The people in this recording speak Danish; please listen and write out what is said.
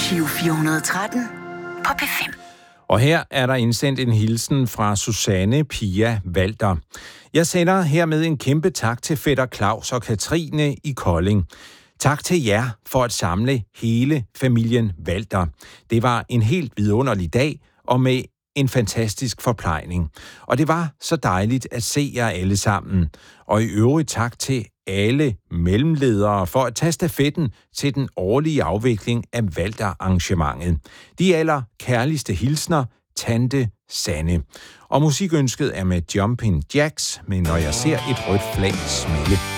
Giro 413 på P5. Og her er der indsendt en hilsen fra Susanne Pia Walter. Jeg sender hermed en kæmpe tak til fætter Claus og Katrine i Kolding. Tak til jer for at samle hele familien Walter. Det var en helt vidunderlig dag og med en fantastisk forplejning. Og det var så dejligt at se jer alle sammen. Og i øvrigt tak til alle mellemledere for at tage stafetten til den årlige afvikling af Walter-arrangementet. De allerkærligste hilsner, Tante Sanne. Og musikønsket er med Jumpin' Jacks, men når jeg ser et rødt flag smelle.